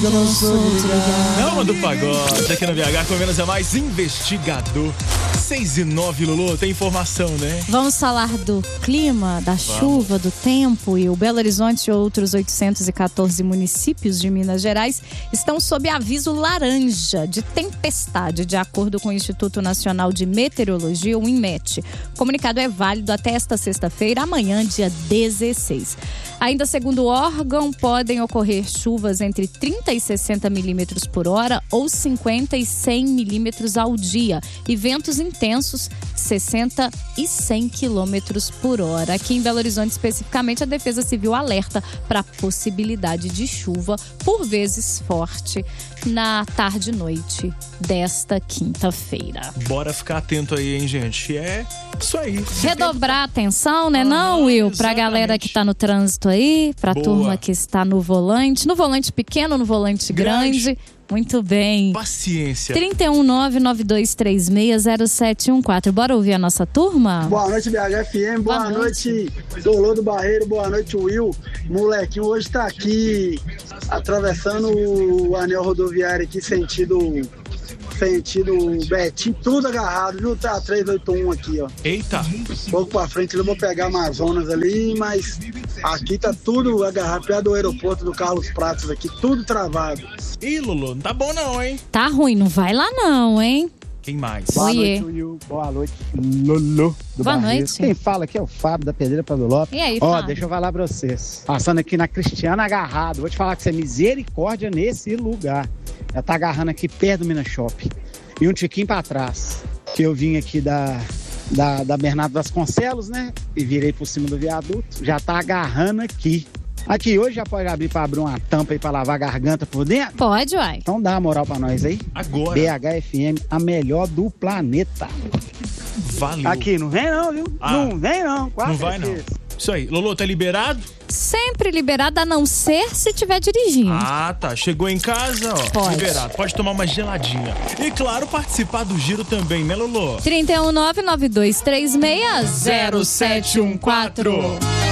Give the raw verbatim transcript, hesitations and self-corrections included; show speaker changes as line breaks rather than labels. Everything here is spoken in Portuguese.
que eu não sou ligado.
Não, do pagode. Aqui no B H, com menos é mais investigador. seis e nove, Lulu, tem informação, né?
Vamos falar do clima, da Vamos. chuva, do tempo. E o Belo Horizonte e outros oitocentos e quatorze municípios de Minas Gerais estão sob aviso laranja de tempestade, de acordo com o Instituto Nacional de Meteorologia, o INMET. O comunicado é válido até esta sexta-feira, amanhã, dia dezesseis. Ainda segundo o órgão, podem ocorrer chuvas entre trinta e sessenta milímetros por hora ou cinquenta e cem milímetros ao dia. E ventos intensos, sessenta e cem quilômetros por hora. Aqui em Belo Horizonte, especificamente, a Defesa Civil alerta para a possibilidade de chuva, por vezes forte, na tarde e noite desta quinta-feira.
Bora ficar atento aí, hein, gente? É isso aí.
Redobrar a atenção, né, ah, não, Will? Pra exatamente. Galera que tá no trânsito aí, pra Boa. turma que está no volante. No volante pequeno, no volante grande. grande. Muito bem.
Paciência.
trinta e um, nove nove dois três seis, zero sete um quatro. Bora ouvir a nossa turma?
Boa noite, B H F M. Boa, boa noite, Dolor do Barreiro. Boa noite, Will. Molequinho hoje tá aqui atravessando o anel rodoviário aqui, sentido... sentido Betim, tudo agarrado, viu? Tá três oito um aqui, ó.
Eita!
Um pouco pra frente eu vou pegar Amazonas ali, mas aqui tá tudo agarrado, perto do aeroporto do Carlos Prates aqui, tudo travado.
Ih, Lulu, não tá bom não, hein?
Tá ruim, não vai lá não, hein?
Quem mais?
Boa
Oiê.
noite, Will. Boa noite, Lulu do
Boa
Barreiro.
noite.
Quem fala aqui é o Fábio da Pedreira Pablo Lopes.
E aí,
Ó,
Fábio?
deixa eu falar pra vocês. Passando aqui na Cristiana agarrado. Vou te falar que você é misericórdia nesse lugar. Já tá agarrando aqui perto do Minas Shopping. E um tiquinho pra trás. Que eu vim aqui da, da, da Bernardo Vasconcelos, né? E virei por cima do viaduto. Já tá agarrando aqui. Aqui, hoje já pode abrir pra abrir uma tampa aí pra lavar a garganta por dentro?
Pode, uai.
Então dá uma moral pra nós aí.
Agora.
B H F M, a melhor do planeta.
Valeu.
Aqui, não vem não, viu?
Ah,
não vem não. Quase
não vai não. Isso aí. Lulu, tá liberado?
Sempre liberado, a não ser se estiver dirigindo.
Ah, tá. Chegou em casa, ó.
Pode.
Liberado. Pode tomar uma geladinha. E claro, participar do giro também, né, Lulu?
trinta e um, nove nove dois três seis, zero sete um quatro.